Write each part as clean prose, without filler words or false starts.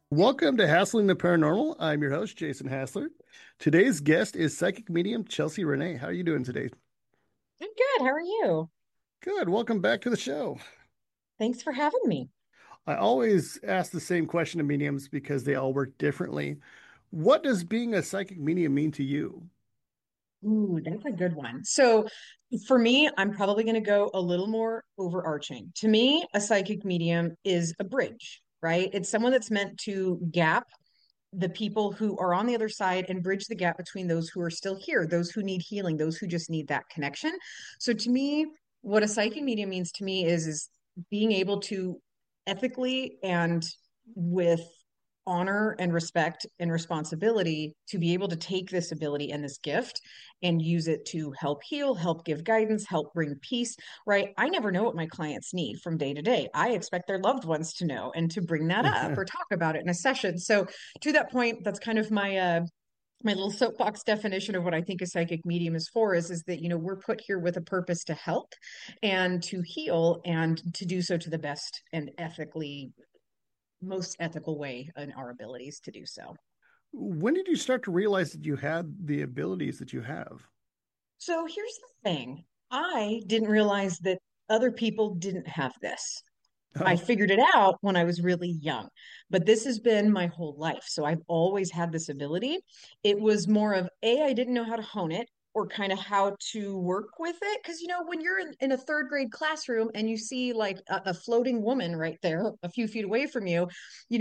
Welcome to Hassling the Paranormal. I'm your host, Jason Hassler. Today's guest is psychic medium Chelsea Renee. How are you doing today? I'm good. How are you? Good. Welcome back to the show. Thanks for having me. I always ask the same question to mediums because they all work differently. What does being a psychic medium mean to you? Ooh, that's a good one. So for me, I'm probably going to go a little more overarching. To me, a psychic medium is a bridge, right? It's someone that's meant to gap the people who are on the other side and bridge the gap between those who are still here, those who need healing, those who just need that connection. So to me, what a psychic medium means to me is being able to ethically and with honor and respect and responsibility to be able to take this ability and this gift and use it to help heal, help give guidance, help bring peace, right? I never know what my clients need from day to day. I expect their loved ones to know and to bring that up or talk about it in a session. So to that point, that's kind of my little soapbox definition of what I think a psychic medium is for is that we're put here with a purpose to help and to heal and to do so to the best and ethically most ethical way in our abilities to do so. When did you start to realize that you had the abilities that you have? So here's the thing. I didn't realize that other people didn't have this. I Oh, figured it out when I was really young, but this has been my whole life. So I've always had this ability. It was more of I didn't know how to hone it or kind of how to work with it. Because, when you're in a third grade classroom and you see like a floating woman right there a few feet away from you,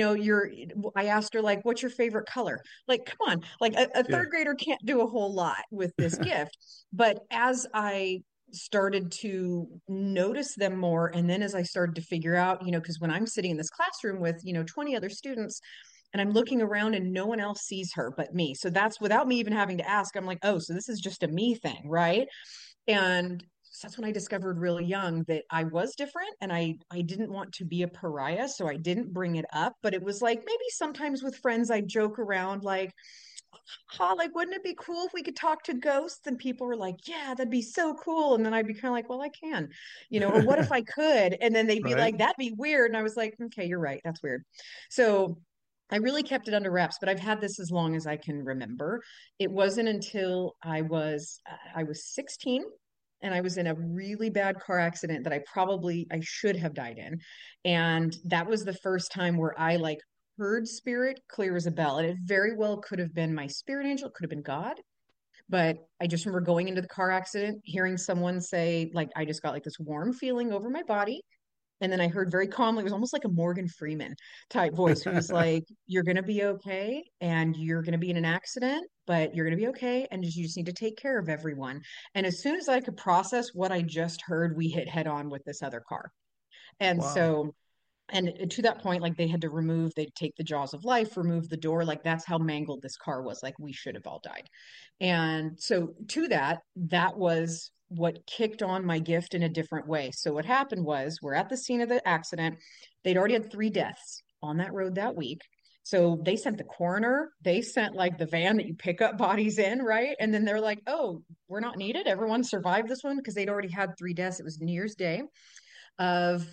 I asked her, like, what's your favorite color? Like, come on, like a yeah. third grader can't do a whole lot with this gift. But as I started to notice them more. And then as I started to figure out, because when I'm sitting in this classroom with, 20 other students and I'm looking around and no one else sees her but me. So that's without me even having to ask, I'm like, oh, so this is just a me thing, right? And so that's when I discovered really young that I was different and I didn't want to be a pariah. So I didn't bring it up. But it was like maybe sometimes with friends, I joke around like, like, wouldn't it be cool if we could talk to ghosts? And people were like, yeah, that'd be so cool. And then I'd be kind of like, well, I can, or what if I could? And then they'd be Right. like, that'd be weird. And I was like, okay, you're right. That's weird. So I really kept it under wraps, but I've had this as long as I can remember. It wasn't until I was 16 and I was in a really bad car accident that I should have died in. And that was the first time where I like heard spirit clear as a bell. And it very well could have been my spirit angel, could have been God. But I just remember going into the car accident, hearing someone say, like, I just got like this warm feeling over my body. And then I heard very calmly, it was almost like a Morgan Freeman type voice who was like, you're going to be okay. And you're going to be in an accident, but you're going to be okay. And you just need to take care of everyone. And as soon as I could process what I just heard, we hit head on with this other car. And Wow. so and to that point, like they'd take the jaws of life, remove the door. Like that's how mangled this car was. Like we should have all died. And so to that was what kicked on my gift in a different way. So what happened was we're at the scene of the accident. They'd already had 3 deaths on that road that week. So they sent the coroner, they sent like the van that you pick up bodies in, right? And then they're like, oh, we're not needed. Everyone survived this one because they'd already had 3 deaths. It was New Year's Day of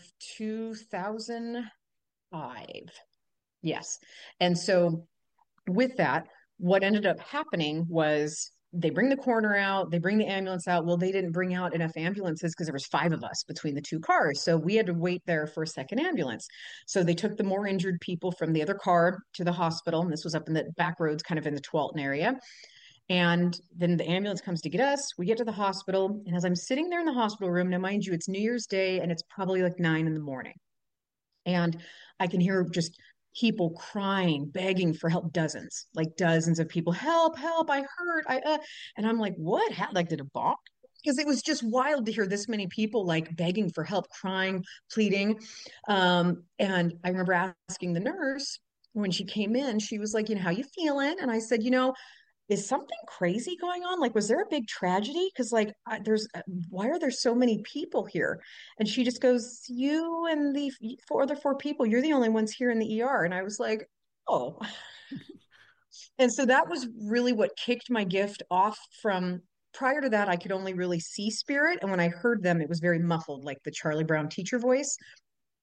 2005. Yes. And so with that, what ended up happening was they bring the coroner out, they bring the ambulance out. Well, they didn't bring out enough ambulances because there was 5 of us between the 2 cars. So we had to wait there for a second ambulance. So they took the more injured people from the other car to the hospital. And this was up in the back roads, kind of in the Tualatin area. And then the ambulance comes to get us. We get to the hospital. And as I'm sitting there in the hospital room, now mind you, it's New Year's Day and it's probably like 9 in the morning. And I can hear just people crying, begging for help, dozens, like dozens of people, help, help, I hurt. And I'm like, what? Like, did a bomb? Because it was just wild to hear this many people like begging for help, crying, pleading. And I remember asking the nurse when she came in, she was like, how you feeling? And I said, is something crazy going on? Like, was there a big tragedy? Because, like, why are there so many people here? And she just goes, you and the other 4 people, you're the only ones here in the ER. And I was like, oh. And so that was really what kicked my gift off from prior to that. I could only really see spirit. And when I heard them, it was very muffled, like the Charlie Brown teacher voice.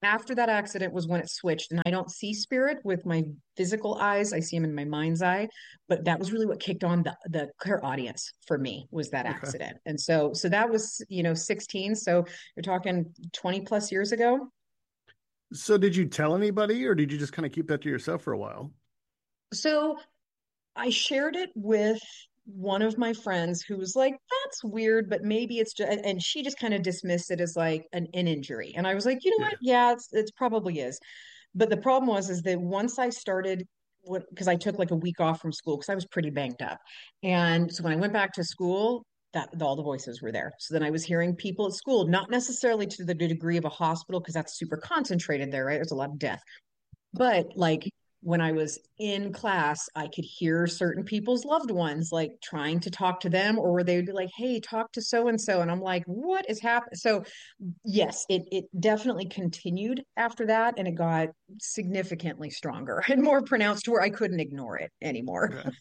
After that accident was when it switched, and I don't see spirit with my physical eyes. I see him in my mind's eye, but that was really what kicked on the clairaudience for me, was that Okay. accident. And so that was, 16. So you're talking 20 plus years ago. So did you tell anybody or did you just kind of keep that to yourself for a while? So I shared it with one of my friends who was like, that's weird, but maybe it's just, and she just kind of dismissed it as like an injury. And I was like, you know what? Yeah. Yeah, it's probably is. But the problem is that once I started, because I took like a week off from school because I was pretty banged up. And so when I went back to school, that all the voices were there. So then I was hearing people at school, not necessarily to the degree of a hospital, because that's super concentrated there, right? There's a lot of death. But like when I was in class, I could hear certain people's loved ones like trying to talk to them, or where they would be like, hey, talk to so and so. And I'm like, what is happening? So yes, it definitely continued after that, and it got significantly stronger and more pronounced where I couldn't ignore it anymore. Okay.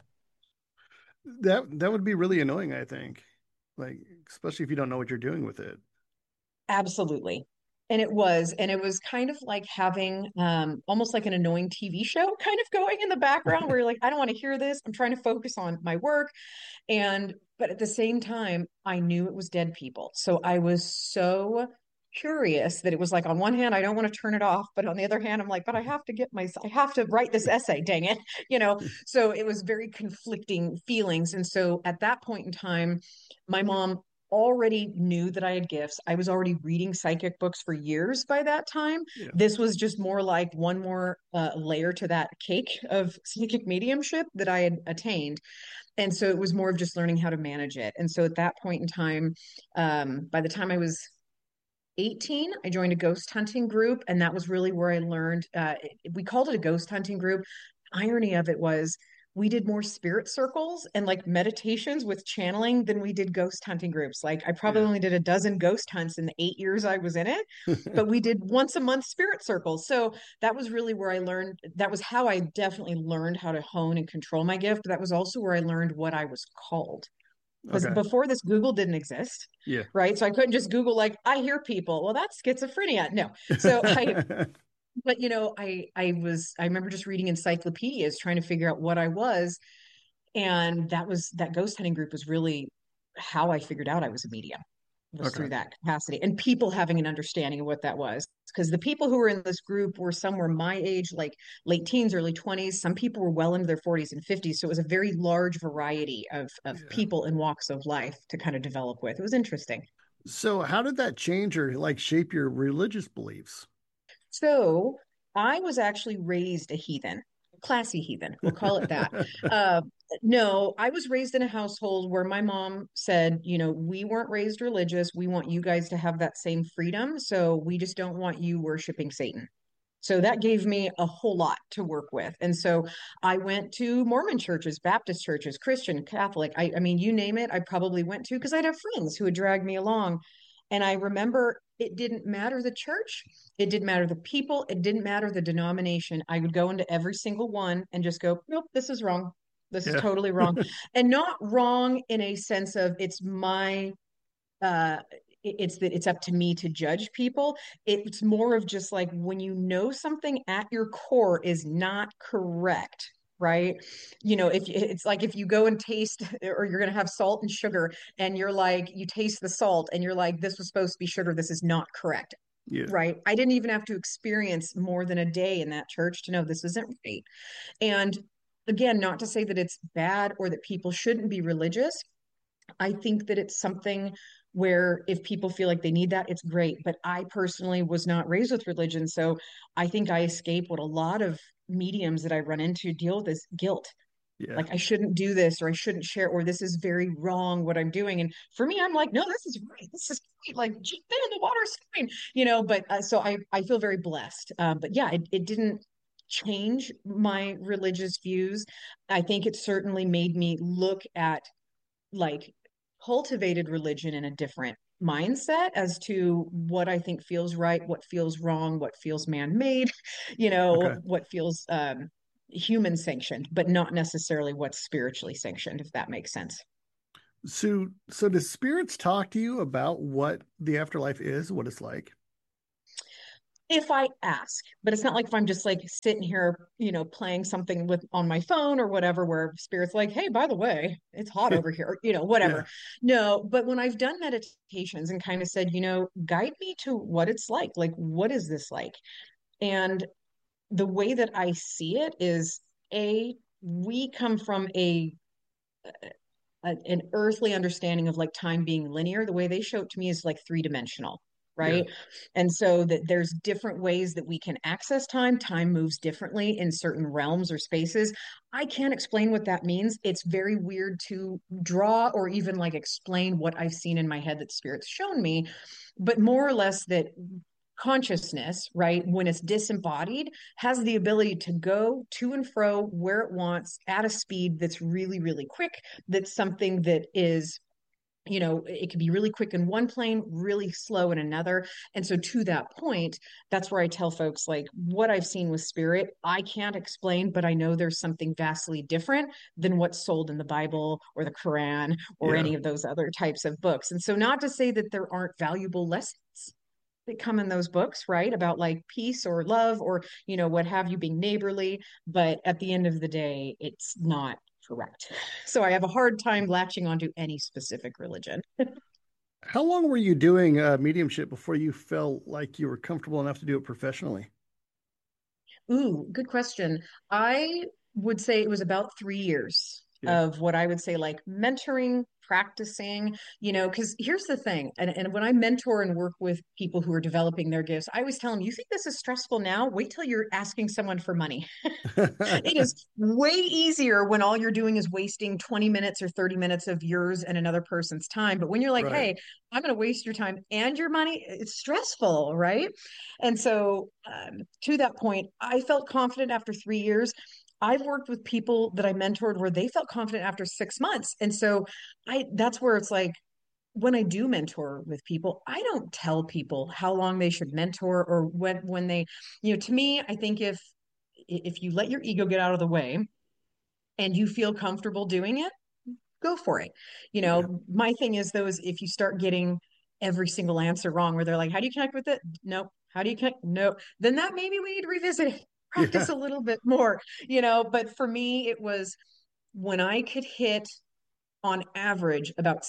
That would be really annoying, I think. Like, especially if you don't know what you're doing with it. Absolutely. And it was kind of like having almost like an annoying TV show kind of going in the background where you're like, I don't want to hear this. I'm trying to focus on my work. But at the same time, I knew it was dead people. So I was so curious that it was like, on one hand, I don't want to turn it off, but on the other hand, I'm like, but I have to write this essay, dang it, you know? So it was very conflicting feelings. And so at that point in time, my mom already knew that I had gifts. I was already reading psychic books for years by that time. Yeah. This was just more like one more layer to that cake of psychic mediumship that I had attained. And so it was more of just learning how to manage it. And so at that point in time, by the time I was 18, I joined a ghost hunting group. And that was really where I learned, we called it a ghost hunting group. Irony of it was we did more spirit circles and like meditations with channeling than we did ghost hunting groups. Like I probably Yeah. only did a dozen ghost hunts in the 8 years I was in it, but we did once a month spirit circles. So that was really where I learned, that was how I definitely learned how to hone and control my gift. But that was also where I learned what I was called, because Okay. before this, Google didn't exist, Yeah. right? So I couldn't just Google like, I hear people, well, that's schizophrenia. No. So I but I remember just reading encyclopedias trying to figure out what I was. And that ghost hunting group was really how I figured out I was a medium, was Okay. through that capacity, and people having an understanding of what that was. Because the people who were in this group were somewhere my age, like late teens, early 20s. Some people were well into their 40s and 50s. So it was a very large variety of Yeah. people and walks of life to kind of develop with. It was interesting. So how did that change or like shape your religious beliefs? So I was actually raised a heathen, classy heathen, we'll call it that. Uh, no, I was raised in a household where my mom said, we weren't raised religious. We want you guys to have that same freedom. So we just don't want you worshiping Satan. So that gave me a whole lot to work with. And so I went to Mormon churches, Baptist churches, Christian, Catholic. I mean, you name it, I probably went to, because I'd have friends who would drag me along. And I remember it didn't matter the church, it didn't matter the people, it didn't matter the denomination. I would go into every single one and just go, nope, this is wrong. This is Yeah. totally wrong. And not wrong in a sense of it's my uh it's that it's up to me to judge people. It's more of just like when you know something at your core is not correct, right? If it's like if you go and taste or you're going to have salt and sugar, and you're like you taste the salt and you're like, this was supposed to be sugar, this is not correct. Yeah. Right. I didn't even have to experience more than a day in that church to know this isn't right. And again, not to say that it's bad or that people shouldn't be religious. I think that it's something where if people feel like they need that, it's great. But I personally was not raised with religion. So I think I escape what a lot of mediums that I run into deal with is guilt. Yeah. Like I shouldn't do this, or I shouldn't share, or this is very wrong what I'm doing. And for me, I'm like, no, this is right. This is great. Like jump in the water's fine. But so I feel very blessed. But yeah, it didn't change my religious views. I think it certainly made me look at like cultivated religion in a different mindset as to what I think feels right, what feels wrong, what feels man-made, Okay. what feels human sanctioned, but not necessarily what's spiritually sanctioned, if that makes sense. So does spirits talk to you about what the afterlife is, what it's like? if I ask, but it's not like if I'm just like sitting here, playing something with on my phone or whatever, where spirit's like, hey, by the way, it's hot over here, Yeah. whatever. No, but when I've done meditations and kind of said, guide me to what it's like what is this like? And the way that I see it is we come from an earthly understanding of like time being linear. The way they show it to me is like three-dimensional, Yeah. right? And so that there's different ways that we can access time. Time moves differently in certain realms or spaces. I can't explain what that means. It's very weird to draw or even like explain what I've seen in my head that spirit's shown me, but more or less that consciousness, right, when it's disembodied, has the ability to go to and fro where it wants at a speed that's really, really quick. That's something that is, it can be really quick in one plane, really slow in another. And so, to that point, that's where I tell folks like what I've seen with spirit, I can't explain, but I know there's something vastly different than what's sold in the Bible or the Quran or Yeah. any of those other types of books. And so, not to say that there aren't valuable lessons that come in those books, right? About like peace or love or, what have you, being neighborly. But at the end of the day, it's not correct. So I have a hard time latching onto any specific religion. How long were you doing mediumship before you felt like you were comfortable enough to do it professionally? Ooh, good question. I would say it was about 3 years Yeah. of what I would say like mentoring, practicing, because here's the thing. And when I mentor and work with people who are developing their gifts, I always tell them, you think this is stressful now? Wait till you're asking someone for money. It is way easier when all you're doing is wasting 20 minutes or 30 minutes of yours and another person's time. But when you're like, Right. hey, I'm going to waste your time and your money, it's stressful, right? And so, to that point, I felt confident after 3 years. I've worked with people that I mentored where they felt confident after 6 months. And so that's where it's like, when I do mentor with people, I don't tell people how long they should mentor or when they, to me, I think if you let your ego get out of the way and you feel comfortable doing it, go for it. Yeah. My thing is though, is if you start getting every single answer wrong, where they're like, how do you connect with it? Nope. How do you connect? Nope. Then that maybe we need to revisit it, practice Yeah. a little bit more, but for me, it was when I could hit on average about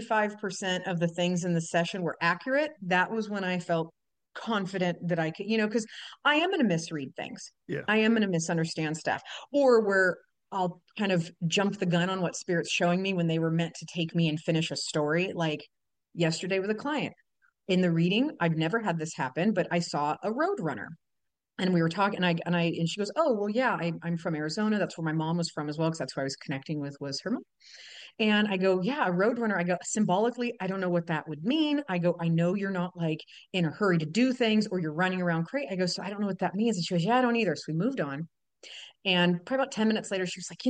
75% of the things in the session were accurate. That was when I felt confident that I could, because I am going to misread things. Yeah. I am going to misunderstand stuff, or where I'll kind of jump the gun on what spirit's showing me when they were meant to take me and finish a story. Like yesterday with a client in the reading, I've never had this happen, but I saw a road runner and we were talking and she goes, oh well, yeah, I'm from Arizona, that's where my mom was from as well, because that's who I was connecting with, was her mom. And I go, yeah, a roadrunner. I go, symbolically, I don't know what that would mean. I go, I know you're not like in a hurry to do things or you're running around crazy. I go, so I don't know what that means. And she goes, yeah, I don't either. So we moved on. And probably about 10 minutes later, she was like,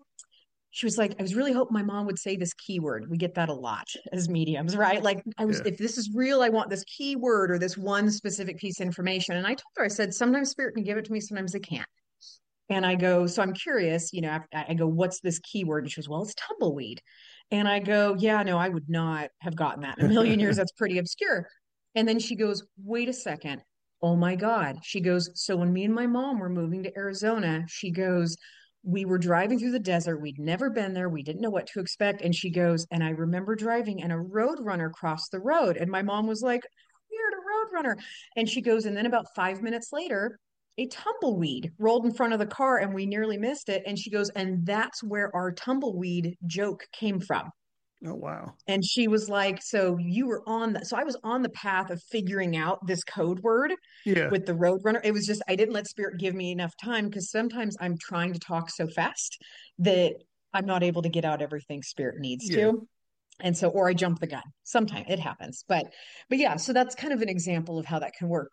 she was like, I was really hoping my mom would say this keyword. We get that a lot as mediums, right? Like, Yeah. if this is real, I want this keyword or this one specific piece of information. And I told her, I said, sometimes spirit can give it to me, sometimes they can't. And I go, so I'm curious, I go, what's this keyword? And she goes, well, it's tumbleweed. And I go, yeah, no, I would not have gotten that in a million years. That's pretty obscure. And then she goes, wait a second. Oh my God. She goes, so when me and my mom were moving to Arizona, she goes, we were driving through the desert. We'd never been there. We didn't know what to expect. And she goes, and I remember driving and a road runner crossed the road. And my mom was like, weird, a road runner. And she goes, and then about 5 minutes later, a tumbleweed rolled in front of the car and we nearly missed it. And she goes, and that's where our tumbleweed joke came from. Oh, wow. And she was like, so you were on the, so I was on the path of figuring out this code word Yeah. with the roadrunner. It was just, I didn't let spirit give me enough time because sometimes I'm trying to talk so fast that I'm not able to get out everything spirit needs Yeah. to. And so, or I jump the gun. Sometimes it happens, but yeah, so that's kind of an example of how that can work.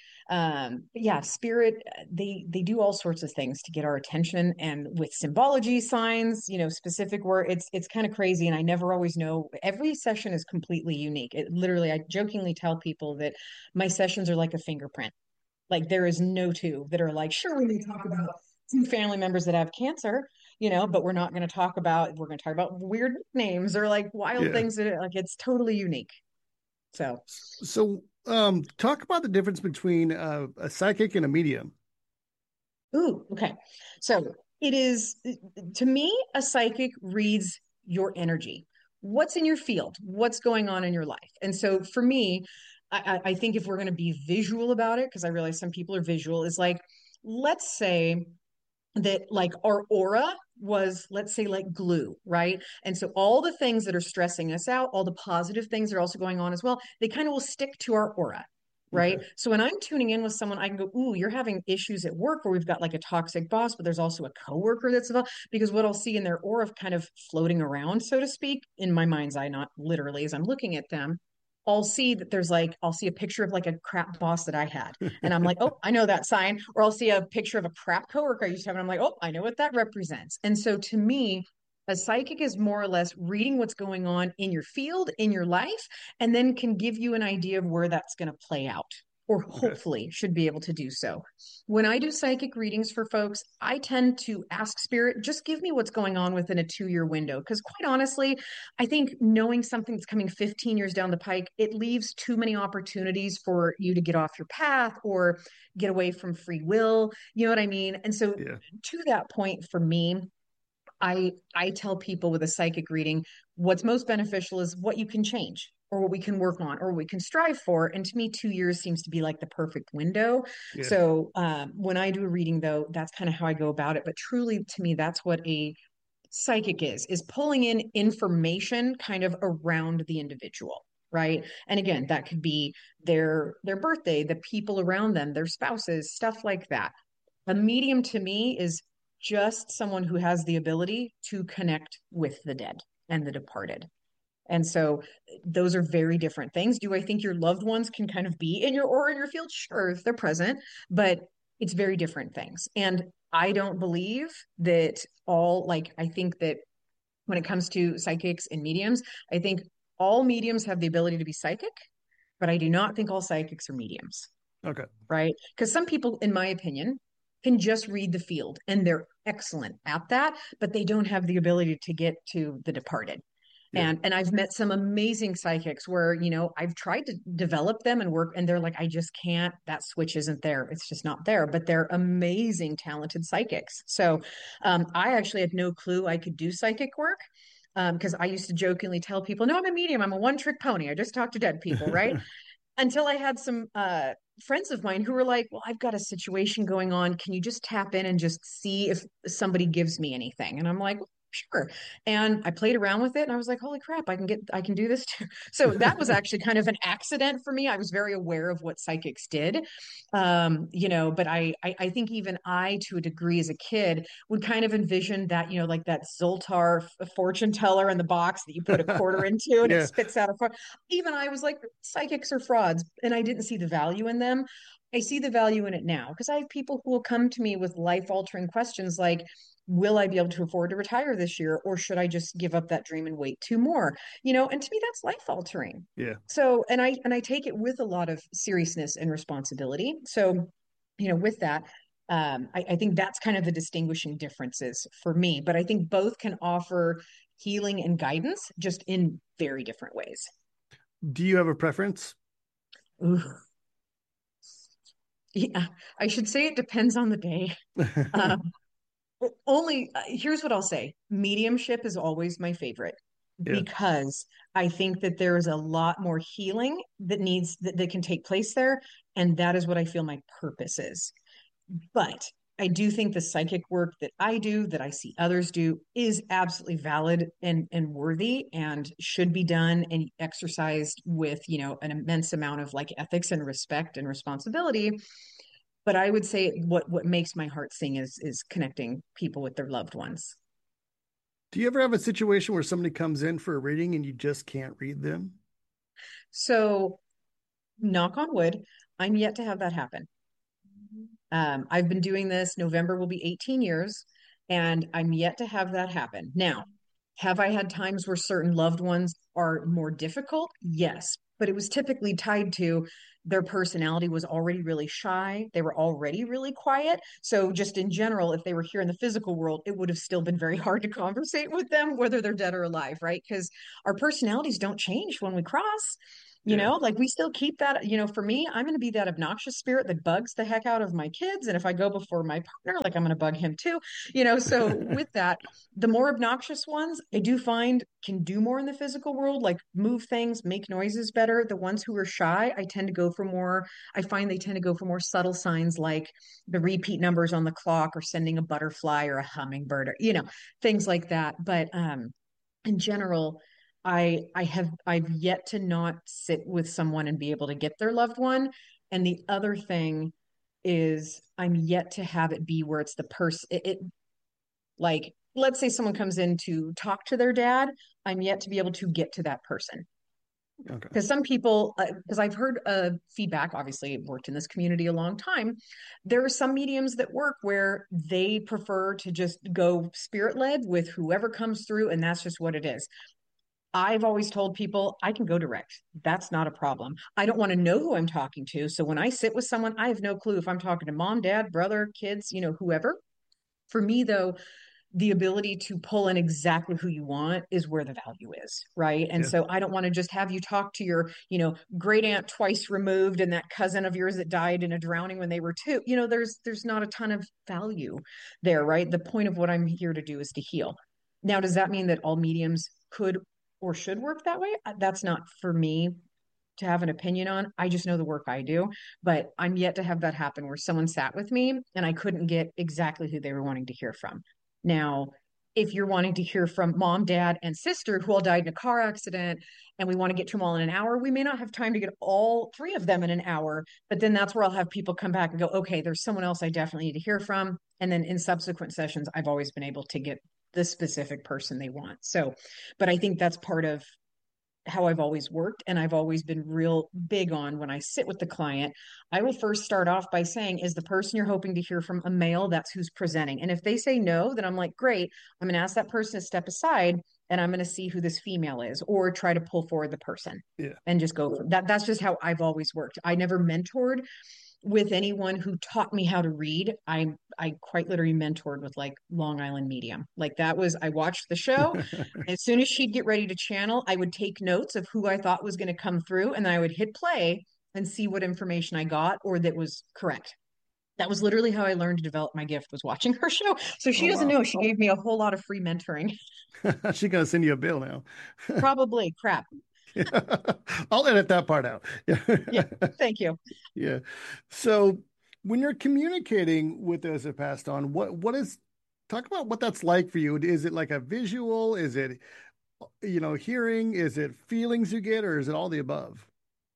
But yeah, spirit, they do all sorts of things to get our attention, and with symbology, signs, specific word, it's kind of crazy. And I never always know, every session is completely unique. It literally, I jokingly tell people that my sessions are like a fingerprint. Like there is no two that are like, sure, we may talk about two family members that have cancer, but we're going to talk about weird names or like wild Yeah. things that like it's totally unique. So, So Talk about the difference between a psychic and a medium. Ooh, okay. So it is, to me, a psychic reads your energy. What's in your field? What's going on in your life? And so for me, I think if we're going to be visual about it, because I realize some people are visual, is like, let's say that like our aura was, let's say, like glue, right? And so all the things that are stressing us out, all the positive things that are also going on as well, they kind of will stick to our aura. Okay. Right. So when I'm tuning in with someone, I can go, ooh, you're having issues at work where we've got like a toxic boss, but there's also a coworker that's about, because what I'll see in their aura kind of floating around, so to speak, in my mind's eye, not literally as I'm looking at them, I'll see that there's like, I'll see a picture of like a crap boss that I had. And I'm like, oh, I know that sign. Or I'll see a picture of a crap coworker I used to have. And I'm like, oh, I know what that represents. And so to me, a psychic is more or less reading what's going on in your field, in your life, and then can give you an idea of where that's going to play out, or Okay. hopefully should be able to do so. When I do psychic readings for folks, I tend to ask spirit, just give me what's going on within a 2 year window. Because quite honestly, I think knowing something that's coming 15 years down the pike, it leaves too many opportunities for you to get off your path or get away from free will. You know what I mean? And so Yeah. to that point for me, I tell people with a psychic reading, what's most beneficial is what you can change or what we can work on or what we can strive for. And to me, 2 years seems to be like the perfect window. Yeah. So when I do a reading, though, that's kind of how I go about it. But truly, to me, that's what a psychic is pulling in information kind of around the individual, right? And again, that could be their birthday, the people around them, their spouses, stuff like that. A medium to me is just someone who has the ability to connect with the dead and the departed. And so those are very different things. Do I think your loved ones can kind of be in your aura in your field? Sure, if they're present, but it's very different things. And I don't believe that all, like, I think that when it comes to psychics and mediums, I think all mediums have the ability to be psychic, but I do not think all psychics are mediums, Okay. right? Because some people, in my opinion, can just read the field and they're excellent at that, but they don't have the ability to get to the departed. Yeah. And I've met some amazing psychics where, I've tried to develop them and work, and they're like, I just can't, that switch isn't there. It's just not there. But they're amazing, talented psychics. So I actually had no clue I could do psychic work. Because I used to jokingly tell people, no, I'm a medium. I'm a one trick pony. I just talk to dead people, right? Until I had some friends of mine who were like, well, I've got a situation going on. Can you just tap in and just see if somebody gives me anything? And I'm like, well, sure. And I played around with it and I was like, holy crap, I can do this too. So that was actually kind of an accident for me. I was very aware of what psychics did. But I think even I, to a degree as a kid, would kind of envision that, like that Zoltar fortune teller in the box that you put a quarter into and it Yeah. spits out a, even I was like, psychics are frauds, and I didn't see the value in them. I see the value in it now because I have people who will come to me with life altering questions like, will I be able to afford to retire this year, or should I just give up that dream and wait two more? And to me, that's life altering. Yeah. So, and I take it with a lot of seriousness and responsibility. So, with that, I think that's kind of the distinguishing differences for me. But I think both can offer healing and guidance, just in very different ways. Do you have a preference? Ooh. Yeah, I should say it depends on the day. Um, only here's what I'll say. Mediumship is always my favorite Yeah. because I think that there is a lot more healing that can take place there, and that is what I feel my purpose is. But I do think the psychic work that I do, that I see others do, is absolutely valid and worthy and should be done and exercised with, an immense amount of like ethics and respect and responsibility. But I would say what makes my heart sing is connecting people with their loved ones. Do you ever have a situation where somebody comes in for a reading and you just can't read them? So, knock on wood, I'm yet to have that happen. I've been doing this. November will be 18 years, and I'm yet to have that happen. Now, have I had times where certain loved ones are more difficult? Yes, but it was typically tied to their personality was already really shy. They were already really quiet. So, just in general, if they were here in the physical world, it would have still been very hard to conversate with them, whether they're dead or alive, right? Because our personalities don't change when we cross. Yeah. Like we still keep that, for me, I'm going to be that obnoxious spirit that bugs the heck out of my kids. And if I go before my partner, like I'm going to bug him too, so with that, the more obnoxious ones I do find can do more in the physical world, like move things, make noises better. The ones who are shy, I find they tend to go for more subtle signs like the repeat numbers on the clock or sending a butterfly or a hummingbird or, things like that. But, in general, I've yet to not sit with someone and be able to get their loved one. And the other thing is I'm yet to have it be where it's the person like let's say someone comes in to talk to their dad, I'm yet to be able to get to that person. Okay. Because some people, because I've heard feedback, obviously, I've worked in this community a long time. There are some mediums that work where they prefer to just go spirit led with whoever comes through, and that's just what it is. I've always told people I can go direct. That's not a problem. I don't want to know who I'm talking to. So when I sit with someone, I have no clue if I'm talking to mom, dad, brother, kids, whoever. For me, though, the ability to pull in exactly who you want is where the value is, right? And Yeah. so I don't want to just have you talk to your, great aunt twice removed and that cousin of yours that died in a drowning when they were two. There's not a ton of value there, right? The point of what I'm here to do is to heal. Now, does that mean that all mediums could or should work that way? That's not for me to have an opinion on. I just know the work I do, but I'm yet to have that happen where someone sat with me and I couldn't get exactly who they were wanting to hear from. Now, if you're wanting to hear from mom, dad, and sister who all died in a car accident, and we want to get to them all in an hour, we may not have time to get all three of them in an hour. But then that's where I'll have people come back and go, okay, there's someone else I definitely need to hear from. And then in subsequent sessions, I've always been able to get the specific person they want. So, but I think that's part of how I've always worked. And I've always been real big on when I sit with the client, I will first start off by saying, is the person you're hoping to hear from a male? That's who's presenting. And if they say no, then I'm like, great, I'm going to ask that person to step aside and I'm going to see who this female is or try to pull forward the person Yeah. and just go for that. That's just how I've always worked. I never mentored with anyone who taught me how to read. I quite literally mentored with like Long Island Medium. Like that was I watched the show. As soon as she'd get ready to channel, I would take notes of who I thought was going to come through, and then I would hit play and see what information I got or that was correct. That was literally how I learned to develop my gift was watching her show. So Oh she doesn't wow. know she gave me a whole lot of free mentoring. She's gonna send you a bill now. Probably crap. I'll edit that part out. Yeah. Yeah. Thank you. Yeah. So when you're communicating with those that passed on, what is talk about what that's like for you? Is it like a visual? Is it hearing? Is it feelings you get, or is it all the above?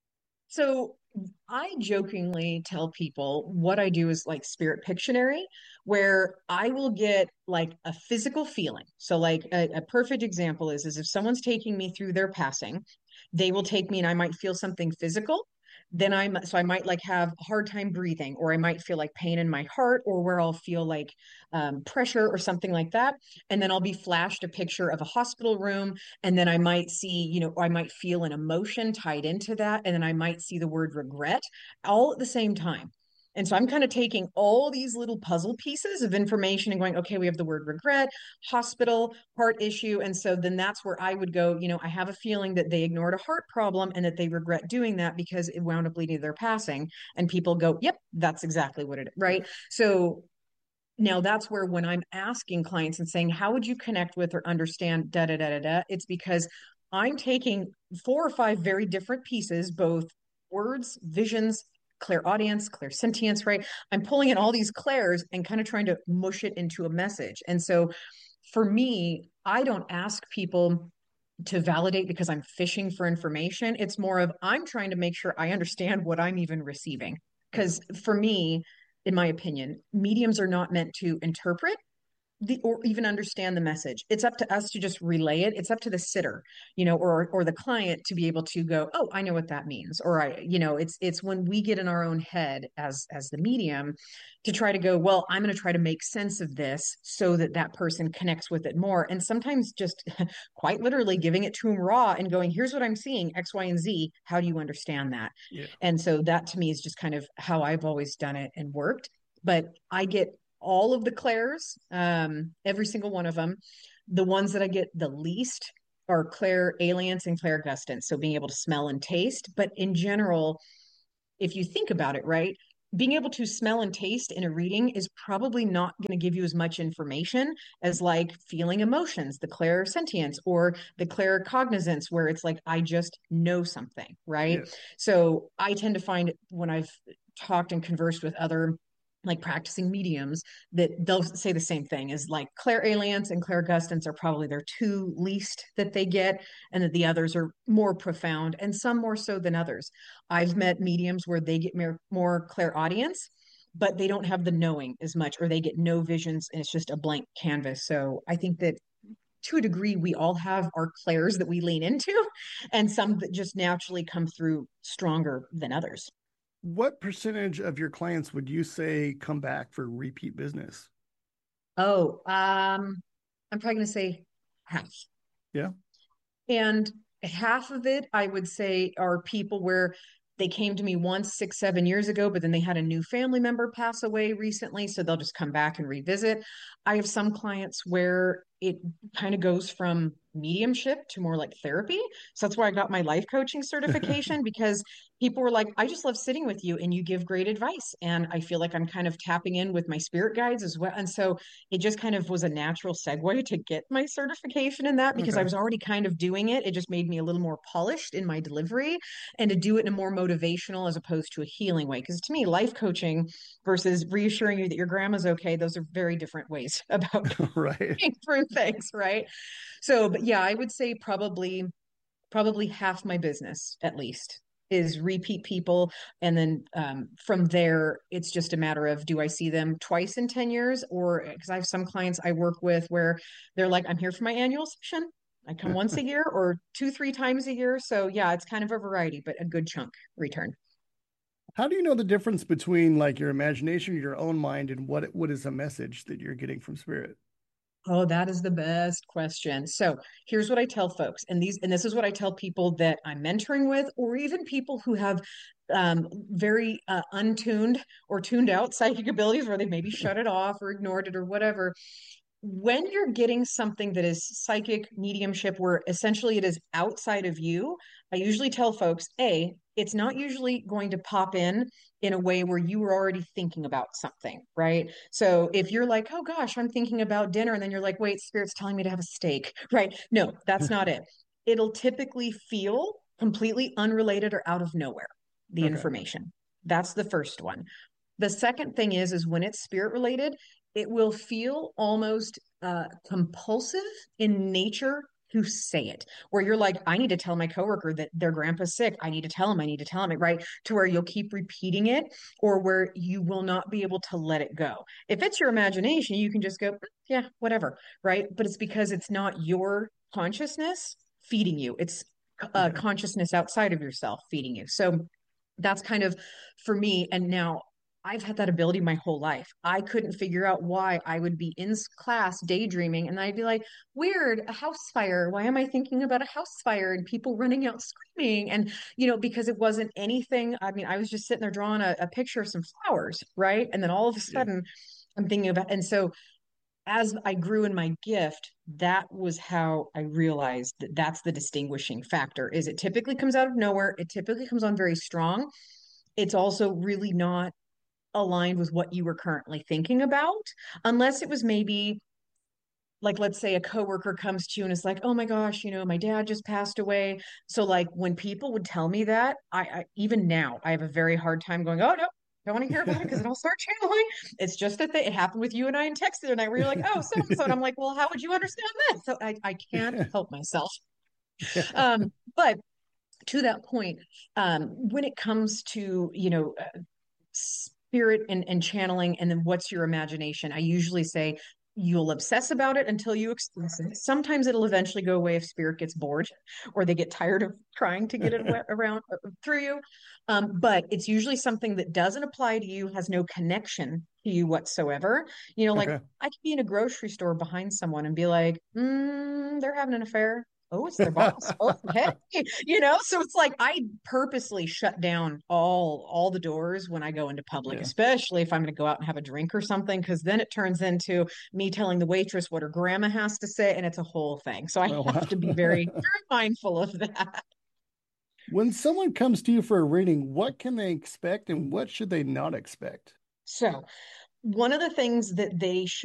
So I jokingly tell people what I do is like spirit Pictionary, where I will get like a physical feeling. So like a perfect example is if someone's taking me through their passing, they will take me and I might feel something physical. Then I might like have a hard time breathing, or I might feel like pain in my heart, or where I'll feel like pressure or something like that. And then I'll be flashed a picture of a hospital room, and then I might see, I might feel an emotion tied into that, and then I might see the word regret all at the same time. And so I'm kind of taking all these little puzzle pieces of information and going, okay, we have the word regret, hospital, heart issue. And so then that's where I would go, I have a feeling that they ignored a heart problem and that they regret doing that because it wound up leading to their passing. And people go, yep, that's exactly what it is. Yeah. Right. So now that's where when I'm asking clients and saying, how would you connect with or understand da da da da da, it's because I'm taking four or five very different pieces, both words, visions, clairaudience, clairsentience, right? I'm pulling in all these clairs and kind of trying to mush it into a message. And so for me, I don't ask people to validate because I'm fishing for information. It's more of I'm trying to make sure I understand what I'm even receiving. Yeah. Because for me, in my opinion, mediums are not meant to interpret or even understand the message. It's up to us to just relay it. It's up to the sitter, or the client to be able to go, oh, I know what that means. Or it's when we get in our own head as the medium to try to go, well, I'm going to try to make sense of this so that that person connects with it more. And sometimes just quite literally giving it to them raw and going, here's what I'm seeing, X, Y, and Z. How do you understand that? Yeah. And so that to me is just kind of how I've always done it and worked. But I get all of the clairs, every single one of them. The ones that I get the least are clairalience and clairgustance, so being able to smell and taste. But in general, if you think about it, right, being able to smell and taste in a reading is probably not going to give you as much information as like feeling emotions, the clairsentience or the claircognizance, where it's like, I just know something, right? Yeah. So I tend to find when I've talked and conversed with other like practicing mediums that they'll say the same thing is like clairalience and clairgustance are probably their two least that they get, and that the others are more profound and some more so than others. I've met mediums where they get more clairaudience, but they don't have the knowing as much, or they get no visions and it's just a blank canvas. So I think that to a degree, we all have our clairs that we lean into, and some that just naturally come through stronger than others. What percentage of your clients would you say come back for repeat business? Oh, I'm probably going to say half. Yeah. And half of it, I would say, are people where they came to me once 6, 7 years ago, but then they had a new family member pass away recently. So they'll just come back and revisit. I have some clients where it kind of goes from mediumship to more like therapy. So that's why I got my life coaching certification, because people were like, I just love sitting with you and you give great advice. And I feel like I'm kind of tapping in with my spirit guides as well. And so it just kind of was a natural segue to get my certification in that, because I Okay. was already kind of doing it. It just made me a little more polished in my delivery, and to do it in a more motivational as opposed to a healing way. Because to me, life coaching versus reassuring you that your grandma's okay, those are very different ways about Right. getting through things, right? So, but yeah, I would say probably half my business at least is repeat people, and then from there it's just a matter of, do I see them twice in 10 years, or because I have some clients I work with where they're like, I'm here for my annual session, I come once a year or 2 3 times a year. So yeah, it's kind of a variety, but a good chunk return. How do you know the difference between like your imagination, your own mind, and what is a message that you're getting from spirit? Oh, that is the best question. So here's what I tell folks, and this is what I tell people that I'm mentoring with, or even people who have very untuned or tuned out psychic abilities, where they maybe shut it off or ignored it or whatever. When you're getting something that is psychic mediumship, where essentially it is outside of you, I usually tell folks, A, it's not usually going to pop in a way where you were already thinking about something, right? So if you're like, oh gosh, I'm thinking about dinner, and then you're like, wait, spirit's telling me to have a steak, right? No, that's not it. It'll typically feel completely unrelated or out of nowhere, the Okay. information. That's the first one. The second thing is when it's spirit related, it will feel almost compulsive in nature to say it, where you're like, I need to tell my coworker that their grandpa's sick. I need to tell him, I need to tell him it, right? To where you'll keep repeating it, or where you will not be able to let it go. If it's your imagination, you can just go, yeah, whatever, right? But it's because it's not your consciousness feeding you. It's Okay. consciousness outside of yourself feeding you. So that's kind of for me. And now I've had that ability my whole life. I couldn't figure out why I would be in class daydreaming and I'd be like, weird, a house fire. Why am I thinking about a house fire and people running out screaming? And, because it wasn't anything. I mean, I was just sitting there drawing a picture of some flowers, right? And then all of a Yeah. sudden, I'm thinking about, and so as I grew in my gift, that was how I realized that that's the distinguishing factor. Is it typically comes out of nowhere. It typically comes on very strong. It's also really not aligned with what you were currently thinking about, unless it was maybe like, let's say a coworker comes to you and is like, oh my gosh, my dad just passed away. So like when people would tell me that, I even now I have a very hard time going, oh no, don't want to hear about it because it'll start channeling. It's just that it happened with you and I in text the other night where you're like, oh, so and so. And I'm like, well, how would you understand that? So I can't help myself. But to that point, when it comes to, spirit and channeling, and then what's your imagination, I usually say you'll obsess about it until you express it. Sometimes it'll eventually go away if spirit gets bored or they get tired of trying to get it around through you. But it's usually something that doesn't apply to you, has no connection to you whatsoever. Like Okay. I could be in a grocery store behind someone and be like, they're having an affair. Oh, it's their boss. Oh, hey, so it's like I purposely shut down all the doors when I go into public, Yeah. especially if I'm going to go out and have a drink or something, because then it turns into me telling the waitress what her grandma has to say, and it's a whole thing. So I Oh, have to be very, wow. very mindful of that. When someone comes to you for a reading, what can they expect and what should they not expect? So one of the things that they